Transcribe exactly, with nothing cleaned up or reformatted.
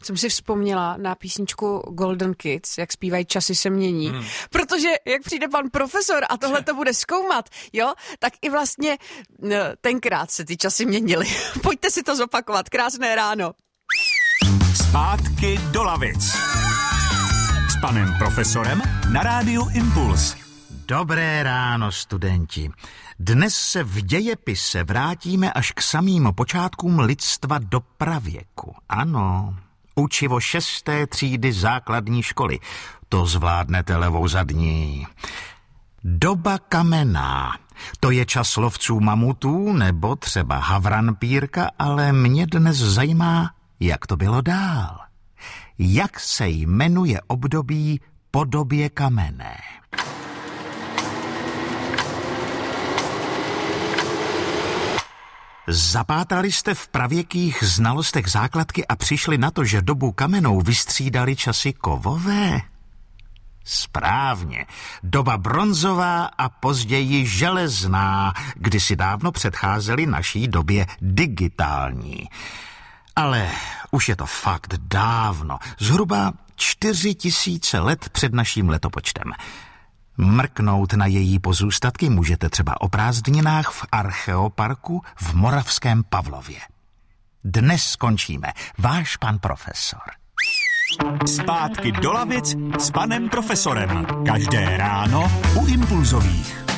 jsem si vzpomněla na písničku Golden Kids, jak zpívají Časy se mění, hmm. protože jak přijde pan profesor a tohle to bude zkoumat, jo, tak i vlastně no, tenkrát se ty časy měnily. Pojďte si to zopakovat. Krásné ráno. Zpátky do lavic. S panem profesorem na rádiu Impuls. Dobré ráno, studenti. Dnes se v dějepise vrátíme až k samým počátkům lidstva do pravěku. Ano, učivo šesté třídy základní školy. To zvládnete levou zadní. Doba kamenná. To je čas lovců mamutů nebo třeba havranpírka, ale mě dnes zajímá, jak to bylo dál. Jak se jmenuje období po době kamenné? Zapátrali jste v pravěkých znalostech základky a přišli na to, že dobu kamennou vystřídali časy kovové? Správně. Doba bronzová a později železná, kdysi dávno předcházely naší době digitální. Ale už je to fakt dávno, zhruba čtyři tisíce let před naším letopočtem. Mrknout na její pozůstatky můžete třeba o prázdninách v Archeoparku v Moravském Pavlově. Dnes skončíme. Váš pan profesor. Zpátky do lavic s panem profesorem. Každé ráno u Impulzových.